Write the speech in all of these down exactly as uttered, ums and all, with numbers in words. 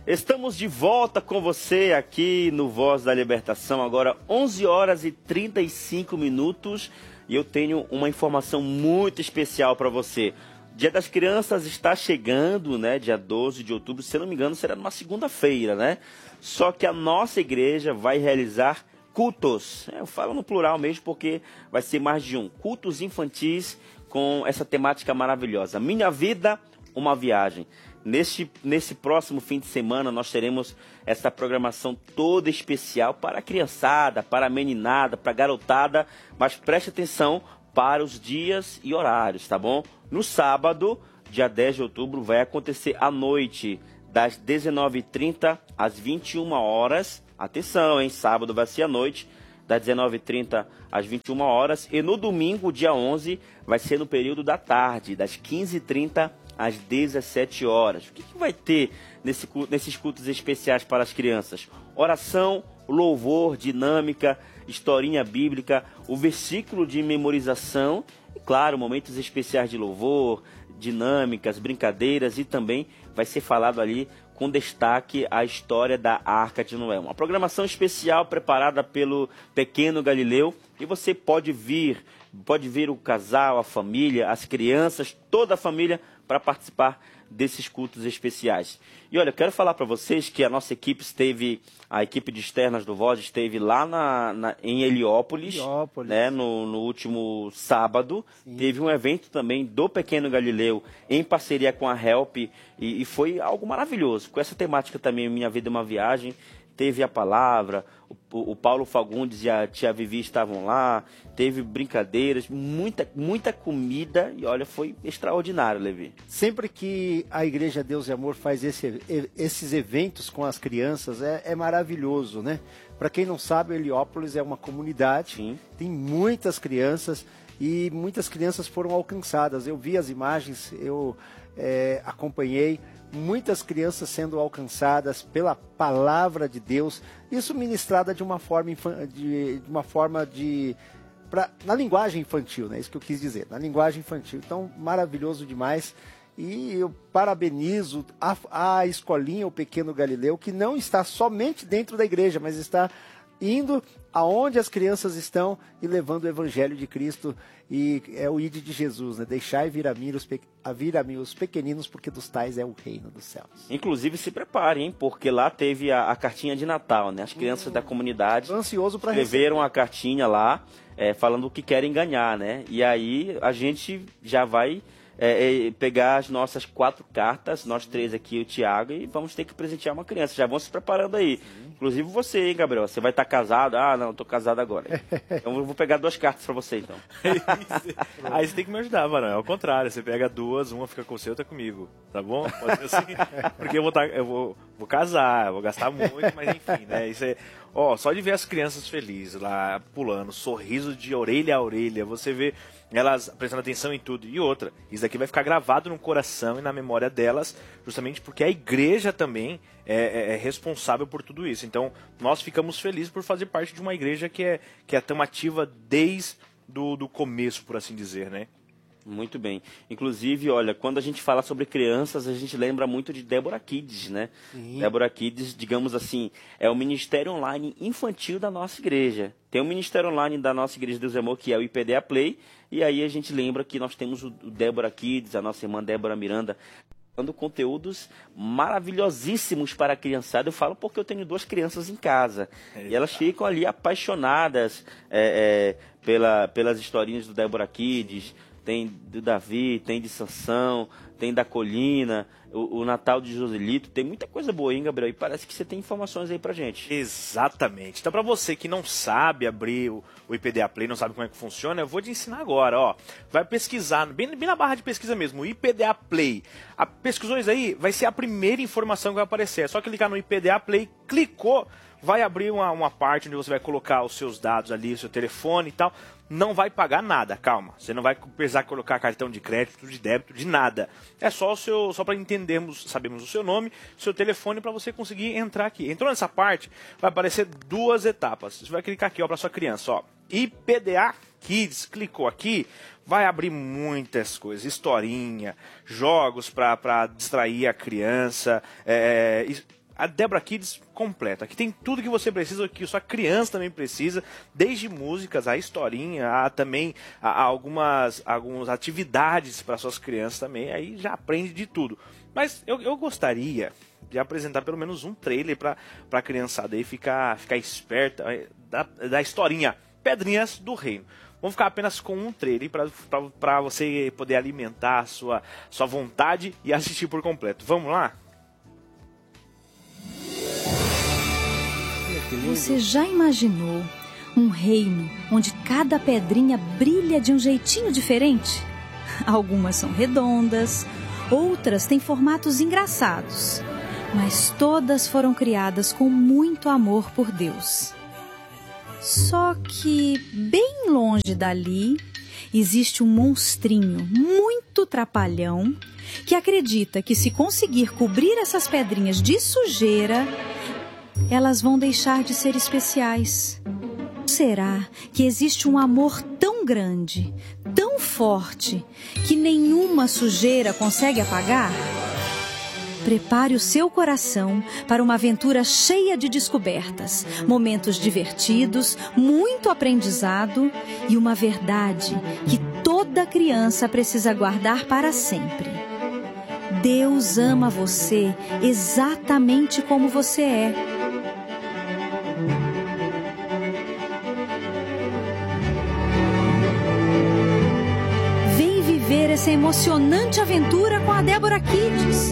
Estamos de volta com você aqui no Voz da Libertação, agora onze horas e trinta e cinco minutos, e eu tenho uma informação muito especial para você. Dia das Crianças está chegando, né? Dia doze de outubro, se não me engano, será numa segunda-feira, né? Só que a nossa igreja vai realizar cultos. Eu falo no plural mesmo porque vai ser mais de um. Cultos infantis com essa temática maravilhosa. Minha vida, uma viagem. Neste, nesse próximo fim de semana nós teremos essa programação toda especial para a criançada, para a meninada, para a garotada, mas preste atenção para os dias e horários, tá bom? No sábado, dia dez de outubro, vai acontecer à noite, das dezenove e trinta às vinte e uma horas. Atenção, hein? Sábado vai ser à noite, das dezenove e trinta às vinte e uma horas. E no domingo, dia onze, vai ser no período da tarde, das quinze e trinta às dezessete horas. O que, que vai ter nesse, nesses cultos especiais para as crianças? Oração, louvor, dinâmica, historinha bíblica, o versículo de memorização e, claro, momentos especiais de louvor, dinâmicas, brincadeiras, e também vai ser falado ali com destaque a história da Arca de Noé. Uma programação especial preparada pelo Pequeno Galileu, e você pode vir, pode vir o casal, a família, as crianças, toda a família para participar desses cultos especiais. E olha, eu quero falar para vocês que a nossa equipe esteve, a equipe de externas do Voz esteve lá na, na, em Heliópolis, Heliópolis. Né, no, no último sábado. Sim. Teve um evento também do Pequeno Galileu em parceria com a Help, e, e foi algo maravilhoso. Com essa temática também, Minha Vida é uma Viagem, teve a palavra, o, o Paulo Fagundes e a tia Vivi estavam lá, teve brincadeiras, muita, muita comida, e olha, foi extraordinário, Levi. Sempre que a Igreja Deus e Amor faz esse, esses eventos com as crianças, é, é maravilhoso, né? Para quem não sabe, Heliópolis é uma comunidade, Sim. tem muitas crianças, e muitas crianças foram alcançadas. Eu vi as imagens, eu é, acompanhei, muitas crianças sendo alcançadas pela palavra de Deus, isso ministrada de uma forma de, de uma forma de pra, na linguagem infantil, né? Isso que eu quis dizer, na linguagem infantil. Então, maravilhoso demais. E eu parabenizo a, a escolinha, o Pequeno Galileu, que não está somente dentro da igreja, mas está indo aonde as crianças estão e levando o evangelho de Cristo, e é o ide de Jesus, né? Deixai vir a mim os, pe... a vir a mim os pequeninos, porque dos tais é o reino dos céus. Inclusive se preparem, hein? Porque lá teve a, a cartinha de Natal, né? As crianças hum, da comunidade ansioso para escreveram receber. A cartinha lá, é, falando o que querem ganhar, né? E aí a gente já vai É, é, pegar as nossas quatro cartas, nós três aqui, o Thiago, e vamos ter que presentear uma criança. Já vão se preparando aí. Sim. Inclusive você, hein, Gabriel? Você vai estar casado? Ah, não, estou casado agora. Então eu vou pegar duas cartas para você, então. Aí você tem que me ajudar, mano. É o contrário. Você pega duas, uma fica com você, outra comigo. Tá bom? Pode ser assim. Porque eu vou, tá, eu vou, vou casar, eu vou gastar muito, mas enfim, né? Isso é... Ó, só de ver as crianças felizes lá, pulando, sorriso de orelha a orelha, você vê elas prestando atenção em tudo. E outra, isso aqui vai ficar gravado no coração e na memória delas, justamente porque a igreja também é, é, é responsável por tudo isso. Então, nós ficamos felizes por fazer parte de uma igreja que é, que é tão ativa desde do, do começo, por assim dizer, né? Muito bem. Inclusive, olha, quando a gente fala sobre crianças, a gente lembra muito de Débora Kids, né? Sim. Débora Kids, digamos assim, é o ministério online infantil da nossa igreja. Tem o ministério online da nossa igreja Deus e Amor, que é o I P D A Play, e aí a gente lembra que nós temos o Débora Kids, a nossa irmã Débora Miranda, dando conteúdos maravilhosíssimos para a criançada. Eu falo porque eu tenho duas crianças em casa. É, e elas ficam ali apaixonadas é, é, pela, pelas historinhas do Débora Kids. Tem do Davi, tem de Sansão, tem da Colina, o, o Natal de Joselito, tem muita coisa boa, hein, Gabriel? E parece que você tem informações aí pra gente. Exatamente. Então, pra você que não sabe abrir o, o I P D A Play, não sabe como é que funciona, eu vou te ensinar agora, ó. Vai pesquisar, bem, bem na barra de pesquisa mesmo, o I P D A Play. A, pesquisou isso aí, vai ser a primeira informação que vai aparecer. É só clicar no I P D A Play, clicou, vai abrir uma, uma parte onde você vai colocar os seus dados ali, o seu telefone e tal. Não vai pagar nada, calma. Você não vai precisar colocar cartão de crédito, de débito, de nada. É só o seu, só para entendermos, sabemos o seu nome, seu telefone, para você conseguir entrar aqui. Entrou nessa parte, vai aparecer duas etapas. Você vai clicar aqui, ó, para sua criança, ó. I P D A Kids, clicou aqui, vai abrir muitas coisas, historinha, jogos para distrair a criança, é, a Débora Kids completa. Aqui tem tudo que você precisa, que a sua criança também precisa, desde músicas, a historinha, a também a, a algumas, algumas atividades para suas crianças também. Aí já aprende de tudo. Mas eu, eu gostaria de apresentar pelo menos um trailer para a criançada aí ficar, ficar esperta da, da historinha Pedrinhas do Reino. Vamos ficar apenas com um trailer para você poder alimentar a sua, sua vontade e assistir por completo. Vamos lá? Você já imaginou um reino onde cada pedrinha brilha de um jeitinho diferente? Algumas são redondas, outras têm formatos engraçados, mas todas foram criadas com muito amor por Deus. Só que, bem longe dali, existe um monstrinho muito trapalhão que acredita que se conseguir cobrir essas pedrinhas de sujeira, elas vão deixar de ser especiais. Será que existe um amor tão grande, tão forte, que nenhuma sujeira consegue apagar? Prepare o seu coração para uma aventura cheia de descobertas, momentos divertidos, muito aprendizado e uma verdade que toda criança precisa guardar para sempre. Deus ama você exatamente como você é. Vem viver essa emocionante aventura com a Débora Kids.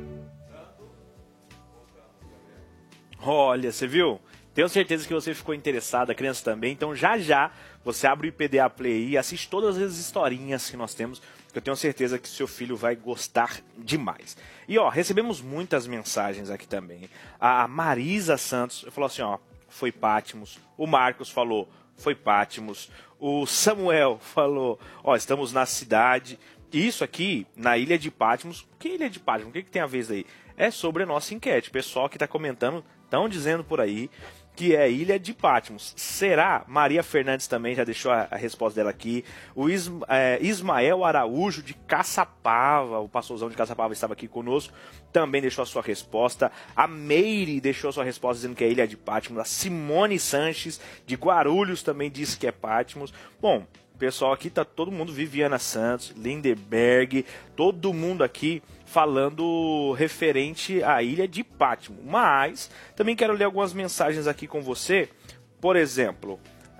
Olha, você viu? Tenho certeza que você ficou interessado, a criança também. Então já já você abre o I P D A Play e assiste todas as historinhas que nós temos, que eu tenho certeza que seu filho vai gostar demais. E ó, recebemos muitas mensagens aqui também. A Marisa Santos falou assim, ó, foi Patmos. O Marcos falou, foi Patmos. O Samuel falou, ó, estamos na cidade. Isso aqui, na ilha de Patmos. Que ilha de Patmos? O que, que tem a ver isso aí? É sobre a nossa enquete. O pessoal que está comentando, estão dizendo por aí que é Ilha de Patmos. Será? Maria Fernandes também já deixou a, a resposta dela aqui. O Isma, é, Ismael Araújo de Caçapava, o pastorzão de Caçapava estava aqui conosco, também deixou a sua resposta. A Meire deixou a sua resposta dizendo que é Ilha de Patmos. A Simone Sanches de Guarulhos também disse que é Patmos. Bom, pessoal aqui tá todo mundo, Viviana Santos, Lindeberg, todo mundo aqui falando referente à ilha de Patmos. Mas também quero ler algumas mensagens aqui com você. Por exemplo,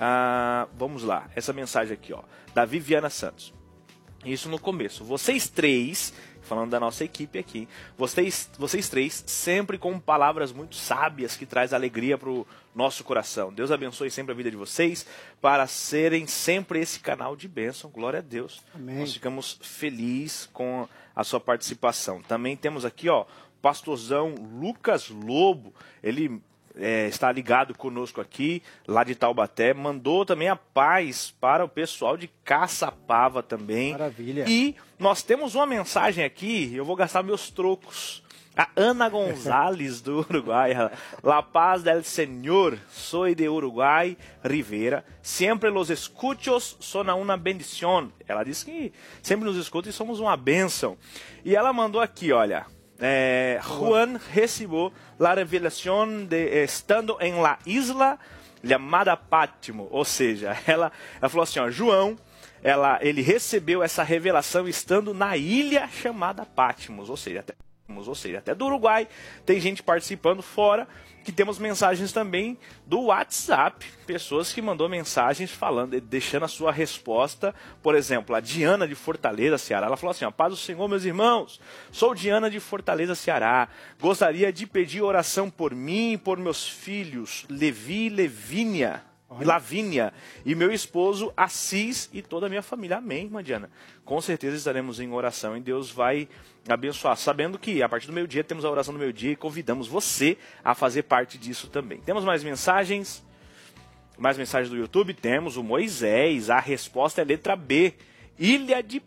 ah, vamos lá, essa mensagem aqui, ó, da Viviana Santos. Isso no começo. Vocês três, falando da nossa equipe aqui, vocês, vocês três sempre com palavras muito sábias que traz alegria para o nosso coração. Deus abençoe sempre a vida de vocês para serem sempre esse canal de bênção. Glória a Deus. Amém. Nós ficamos felizes com a sua participação. Também temos aqui, ó, o pastorzão Lucas Lobo. Ele É, está ligado conosco aqui, lá de Taubaté, mandou também a paz para o pessoal de Caçapava também. Maravilha. E nós temos uma mensagem aqui, eu vou gastar meus trocos. A Ana Gonzalez do Uruguai, La Paz del Señor, soy de Uruguai, Rivera, sempre los escuchos son una bendición. Ela disse que sempre nos escuta e somos uma bênção. E ela mandou aqui, olha... É, Juan recibió la revelación de estando en la isla llamada Patmos, ou seja, ela, ela falou assim, ó, João, ela, ele recebeu essa revelação estando na ilha chamada Patmos, ou seja, até, ou seja, até do Uruguai, tem gente participando fora, que temos mensagens também do WhatsApp, pessoas que mandou mensagens falando, deixando a sua resposta. Por exemplo, a Diana de Fortaleza, Ceará, ela falou assim, ó, paz do Senhor, meus irmãos, sou Diana de Fortaleza, Ceará, gostaria de pedir oração por mim e por meus filhos, Levi e Levínia, e Lavínia, e meu esposo Assis e toda a minha família. Amém, irmã Diana. Com certeza estaremos em oração e Deus vai abençoar. Sabendo que a partir do meio-dia temos a oração do meio-dia e convidamos você a fazer parte disso também. Temos mais mensagens? Mais mensagens do YouTube? Temos o Moisés. A resposta é letra B. Ilha de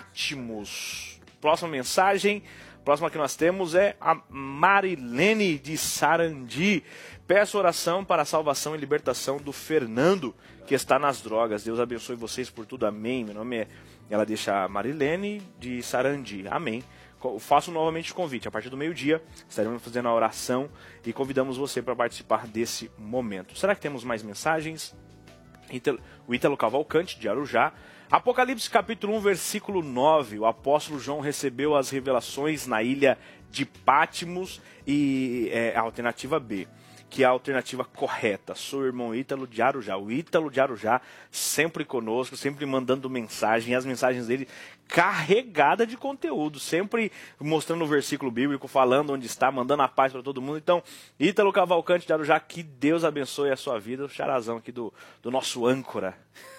Patmos. Próxima mensagem. Próxima que nós temos é a Marilene de Sarandi. Peço oração para a salvação e libertação do Fernando, que está nas drogas. Deus abençoe vocês por tudo. Amém. Meu nome é... Ela deixa a Marilene de Sarandi. Amém. faço novamente o convite. A partir do meio-dia, estaremos fazendo a oração e convidamos você para participar desse momento. Será que temos mais mensagens? O Ítalo Cavalcante, de Arujá. Apocalipse capítulo um, versículo nove. O apóstolo João recebeu as revelações na ilha de Patmos e é, a alternativa B, que é a alternativa correta. Sou o irmão Ítalo de Arujá. O Ítalo de Arujá sempre conosco, sempre mandando mensagem, e as mensagens dele carregada de conteúdo, sempre mostrando o versículo bíblico, falando onde está, mandando a paz para todo mundo. Então, Ítalo Cavalcante de Arujá, que Deus abençoe a sua vida, o charazão aqui do, do nosso âncora.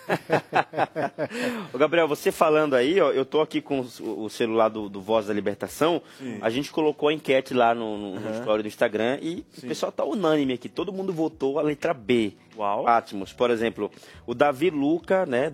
Ô Gabriel, você falando aí, ó, eu tô aqui com o celular do, do Voz da Libertação. Sim. A gente colocou a enquete lá no, no, uhum. no story do Instagram e Sim. o pessoal tá unânime aqui, todo mundo votou a letra B. Uau. Patmos, por exemplo, o Davi Luca, né,